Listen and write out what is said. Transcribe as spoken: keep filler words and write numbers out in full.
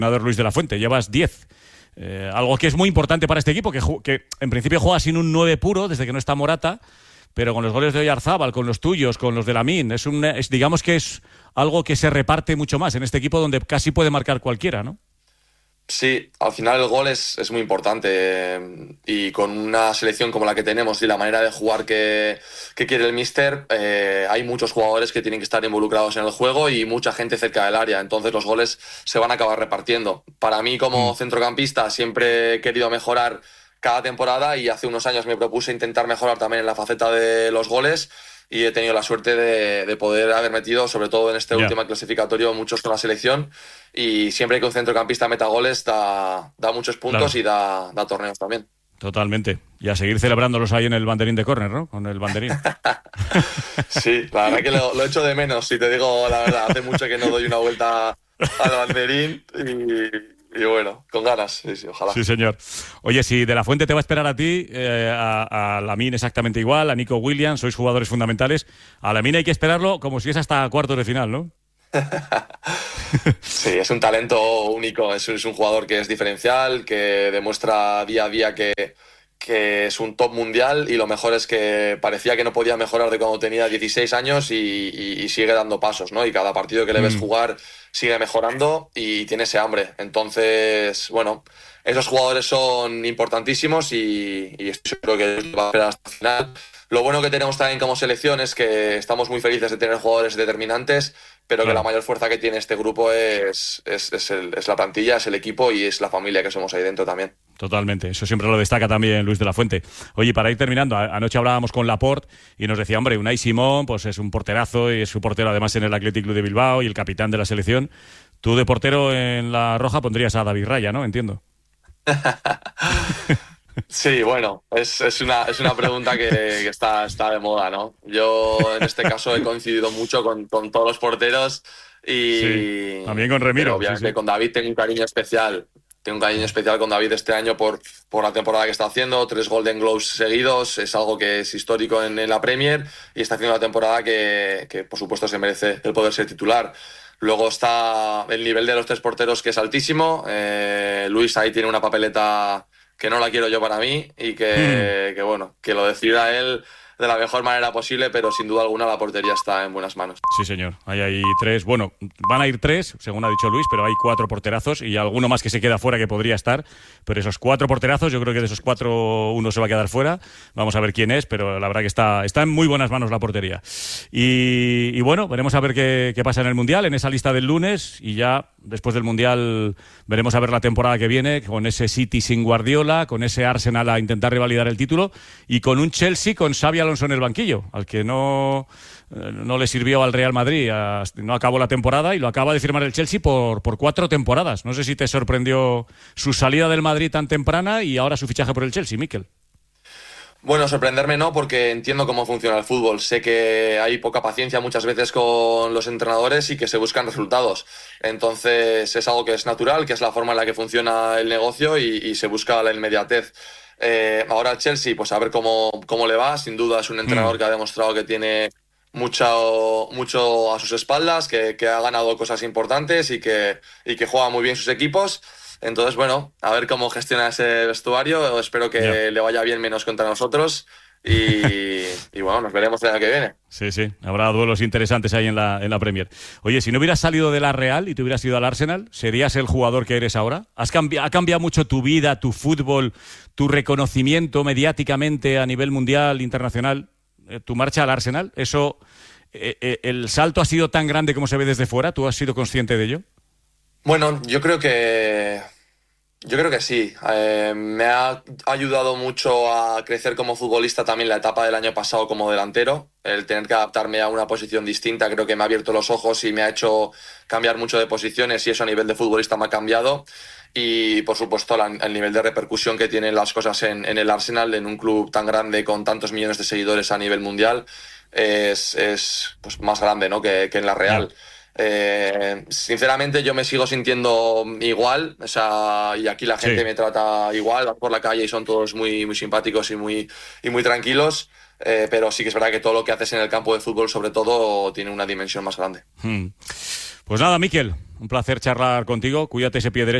entrenador Luis de la Fuente, llevas diez. Eh, algo que es muy importante para este equipo, que, que en principio juega sin un nueve puro desde que no está Morata, pero con los goles de Oyarzábal, con los tuyos, con los de Lamine, es un, es, digamos que es algo que se reparte mucho más en este equipo donde casi puede marcar cualquiera, ¿no? Sí, al final el gol es, es muy importante y con una selección como la que tenemos y la manera de jugar que, que quiere el míster, eh, hay muchos jugadores que tienen que estar involucrados en el juego y mucha gente cerca del área, entonces los goles se van a acabar repartiendo. Para mí como mm. centrocampista siempre he querido mejorar cada temporada y hace unos años me propuse intentar mejorar también en la faceta de los goles y he tenido la suerte de, de poder haber metido, sobre todo en este yeah. último clasificatorio, muchos con la selección y siempre que un centrocampista meta goles da, da muchos puntos claro. y da, da torneos también. Totalmente. Y a seguir celebrándolos ahí en el banderín de córner, ¿no? Con el banderín. Sí, la verdad que lo, lo echo de menos, si te digo la verdad. Hace mucho que no doy una vuelta al banderín y... Y bueno, con ganas, sí, sí, ojalá. Sí, señor. Oye, si De la Fuente te va a esperar a ti, eh, a, a Lamine exactamente igual, a Nico Williams, sois jugadores fundamentales. A Lamine hay que esperarlo como si es hasta cuartos de final, ¿no? Sí, es un talento único, es, es un jugador que es diferencial, que demuestra día a día que, que es un top mundial y lo mejor es que parecía que no podía mejorar de cuando tenía dieciséis años y, y, y sigue dando pasos, ¿no? Y cada partido que le ves mm. jugar sigue mejorando y tiene ese hambre. Entonces, bueno, esos jugadores son importantísimos y, y estoy seguro que va a esperar hasta el final. Lo bueno que tenemos también como selección es que estamos muy felices de tener jugadores determinantes, pero claro. que la mayor fuerza que tiene este grupo es, es, es, el, es la plantilla, es el equipo y es la familia que somos ahí dentro también. Totalmente, eso siempre lo destaca también Luis de la Fuente. Oye, para ir terminando, anoche hablábamos con Laporte y nos decía, hombre, Unai Simón pues es un porterazo y es su portero además en el Athletic Club de Bilbao y el capitán de la selección. Tú de portero en la Roja pondrías a David Raya, ¿no? Entiendo. Sí, bueno, es, es, una, es una pregunta que, que está, está de moda, ¿no? Yo en este caso he coincidido mucho con, con todos los porteros y... Sí, también con Remiro. Obviamente sí, sí. con David tengo un cariño especial. Tengo un cariño especial con David este año por, por la temporada que está haciendo, tres Golden Globes seguidos, es algo que es histórico en, en la Premier y está haciendo una temporada que, que por supuesto se merece el poder ser titular. Luego está el nivel de los tres porteros que es altísimo, eh, Luis ahí tiene una papeleta que no la quiero yo para mí y que, mm. que bueno, que lo decida él de la mejor manera posible, pero sin duda alguna la portería está en buenas manos. Sí, señor. Ahí hay tres, bueno, van a ir tres, según ha dicho Luis, pero hay cuatro porterazos y alguno más que se queda fuera que podría estar, pero esos cuatro porterazos, yo creo que de esos cuatro uno se va a quedar fuera. Vamos a ver quién es, pero la verdad que está, está en muy buenas manos la portería. Y, y bueno, veremos a ver qué, qué pasa en el Mundial, en esa lista del lunes, y ya después del Mundial veremos a ver la temporada que viene, con ese City sin Guardiola, con ese Arsenal a intentar revalidar el título, y con un Chelsea con Xabi Alonso en el banquillo, al que no, no le sirvió al Real Madrid, no acabó la temporada y lo acaba de firmar el Chelsea por, por cuatro temporadas. No sé si te sorprendió su salida del Madrid tan temprana y ahora su fichaje por el Chelsea, Mikel. Bueno, sorprenderme no, porque entiendo cómo funciona el fútbol. Sé que hay poca paciencia muchas veces con los entrenadores y que se buscan resultados. Entonces es algo que es natural, que es la forma en la que funciona el negocio y, y se busca la inmediatez. Eh, ahora el Chelsea, pues a ver cómo, cómo le va. Sin duda es un entrenador mm. que ha demostrado que tiene mucho, mucho a sus espaldas, que, que ha ganado cosas importantes y que, y que juega muy bien sus equipos. Entonces, bueno, a ver cómo gestiona ese vestuario. Espero que yeah. le vaya bien menos contra nosotros. Y, y bueno, nos veremos el año que viene. Sí, sí, habrá duelos interesantes ahí en la, en la Premier. Oye, si no hubieras salido de la Real y te hubieras ido al Arsenal, ¿serías el jugador que eres ahora? ¿Has cambi- ¿Ha cambiado mucho tu vida, tu fútbol, tu reconocimiento mediáticamente a nivel mundial, internacional? Eh, ¿Tu marcha al Arsenal? ¿Eso, eh, eh, el salto ha sido tan grande como se ve desde fuera? ¿Tú has sido consciente de ello? Bueno, yo creo que... Yo creo que sí. Eh, me ha ayudado mucho a crecer como futbolista también la etapa del año pasado como delantero. El tener que adaptarme a una posición distinta creo que me ha abierto los ojos y me ha hecho cambiar mucho de posiciones y eso a nivel de futbolista me ha cambiado. Y por supuesto la, el nivel de repercusión que tienen las cosas en, en el Arsenal, en un club tan grande con tantos millones de seguidores a nivel mundial, es, es pues más grande, ¿no? que, que en la Real. Eh, sinceramente yo me sigo sintiendo igual, o sea, y aquí la gente Sí. me trata igual, vas por la calle y son todos muy, muy simpáticos y muy, y muy tranquilos, eh, pero sí que es verdad que todo lo que haces en el campo de fútbol sobre todo tiene una dimensión más grande. Hmm. Pues nada, Miquel, un placer charlar contigo. Cuídate ese pie derecho.